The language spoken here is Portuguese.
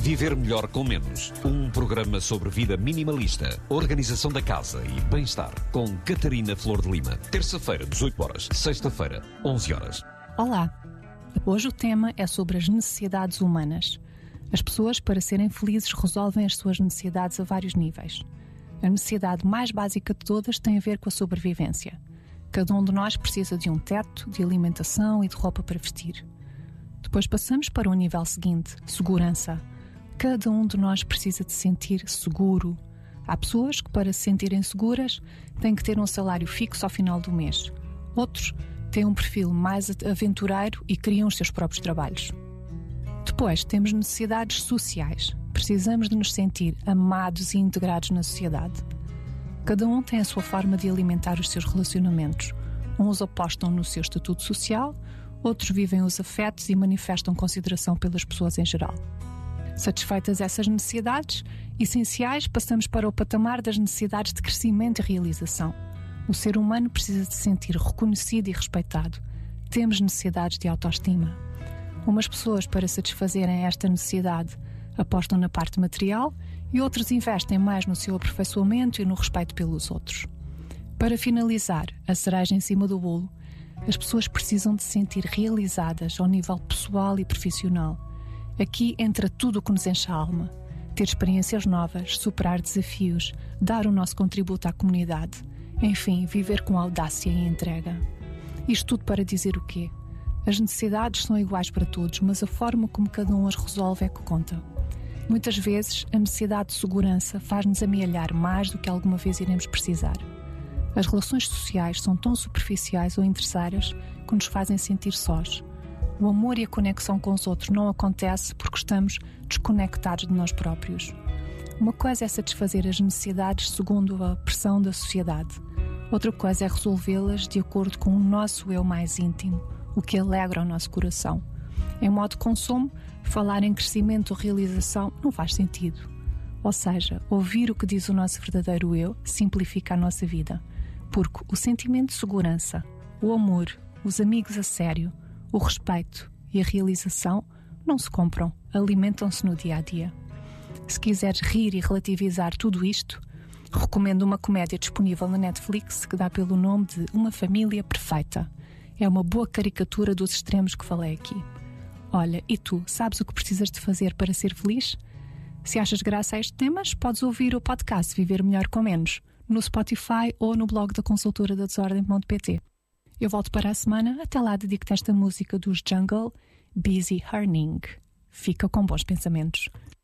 Viver melhor com menos. Um programa sobre vida minimalista, organização da casa e bem-estar. Com Catarina Flor de Lima. Terça-feira, 18 horas. Sexta-feira, 11 horas. Olá. Hoje o tema é sobre as necessidades humanas. As pessoas, para serem felizes, resolvem as suas necessidades a vários níveis. A necessidade mais básica de todas tem a ver com a sobrevivência. Cada um de nós precisa de um teto, de alimentação e de roupa para vestir. Depois passamos para o nível seguinte, segurança. Cada um de nós precisa de se sentir seguro. Há pessoas que, para se sentirem seguras, têm que ter um salário fixo ao final do mês. Outros têm um perfil mais aventureiro e criam os seus próprios trabalhos. Depois temos necessidades sociais. Precisamos de nos sentir amados e integrados na sociedade. Cada um tem a sua forma de alimentar os seus relacionamentos. Uns apostam no seu estatuto social, outros vivem os afetos e manifestam consideração pelas pessoas em geral. Satisfeitas essas necessidades essenciais, passamos para o patamar das necessidades de crescimento e realização. O ser humano precisa de se sentir reconhecido e respeitado. Temos necessidades de autoestima. Umas pessoas, para satisfazerem esta necessidade, apostam na parte material e outros investem mais no seu aperfeiçoamento e no respeito pelos outros. Para finalizar, a cereja em cima do bolo, as pessoas precisam de se sentir realizadas ao nível pessoal e profissional. Aqui entra tudo o que nos enche a alma. Ter experiências novas, superar desafios, dar o nosso contributo à comunidade. Enfim, viver com audácia e entrega. Isto tudo para dizer o quê? As necessidades são iguais para todos, mas a forma como cada um as resolve é que conta. Muitas vezes, a necessidade de segurança faz-nos amealhar mais do que alguma vez iremos precisar. As relações sociais são tão superficiais ou interesseiras que nos fazem sentir sós. O amor e a conexão com os outros não acontece porque estamos desconectados de nós próprios. Uma coisa é satisfazer as necessidades segundo a pressão da sociedade. Outra coisa é resolvê-las de acordo com o nosso eu mais íntimo, o que alegra o nosso coração. Em modo de consumo, falar em crescimento ou realização não faz sentido. Ou seja, ouvir o que diz o nosso verdadeiro eu simplifica a nossa vida. Porque o sentimento de segurança, o amor, os amigos a sério, o respeito e a realização não se compram, alimentam-se no dia-a-dia. Se quiseres rir e relativizar tudo isto, recomendo uma comédia disponível na Netflix que dá pelo nome de Uma Família Perfeita. É uma boa caricatura dos extremos que falei aqui. Olha, e tu, sabes o que precisas de fazer para ser feliz? Se achas graça a estes temas, podes ouvir o podcast Viver Melhor com Menos, no Spotify ou no blog da consultora da Desordem.pt. Eu volto para a semana, até lá dedico-te esta música dos Jungle, Busy Earning. Fica com bons pensamentos.